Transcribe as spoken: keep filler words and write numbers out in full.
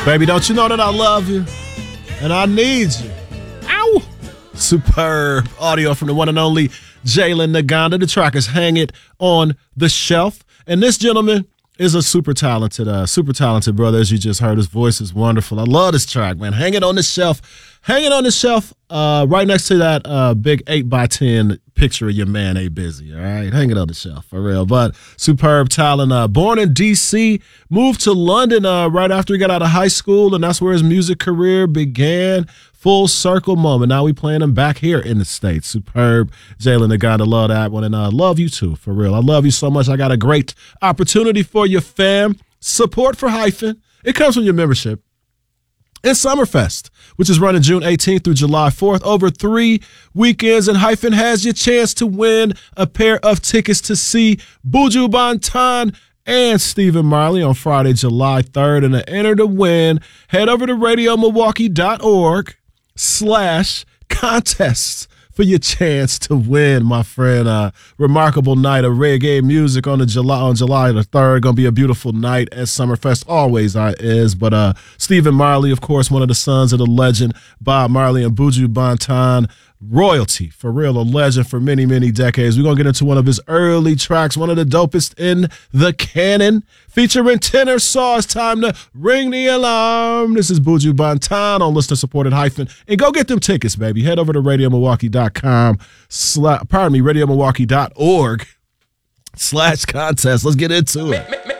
Baby, don't you know that I love you and I need you? Ow! Superb audio from the one and only Jalen Naganda. The track is Hang It on the Shelf. And this gentleman is a super talented, uh, super talented brother, as you just heard. His voice is wonderful. I love this track, man. Hang It on the Shelf. Hang It on the Shelf, uh, right next to that uh, big eight by ten picture of your man, A Busy, all right? Hang it on the shelf, for real. But superb talent. Uh, born in D C, moved to London uh, right after he got out of high school, and that's where his music career began. Full circle moment. Now we playing him back here in the States. Superb. Jalen Naganda, love that one, and uh, love you too, for real. I love you so much. I got a great opportunity for you, fam. Support for Hyphen. It comes from your membership. It's Summerfest, which is running June eighteenth through July fourth, over three weekends, and Hyphen has your chance to win a pair of tickets to see Buju Banton and Stephen Marley on Friday, July third. And to enter to win, head over to radiomilwaukee.org slash contests for your chance to win, my friend. Uh, remarkable night of reggae music on the July on July the third. Gonna be a beautiful night at Summerfest. Always uh, is. But uh, Stephen Marley, of course, one of the sons of the legend Bob Marley, and Buju Banton, royalty, for real, a legend for many, many decades. We're going to get into one of his early tracks, one of the dopest in the canon, featuring Tenor Saw. It's time to ring the alarm. This is Buju Banton on listener-supported Hyphen. And go get them tickets, baby. Head over to radio milwaukee dot com, sla- pardon me, radio milwaukee dot org slash contest. Let's get into it.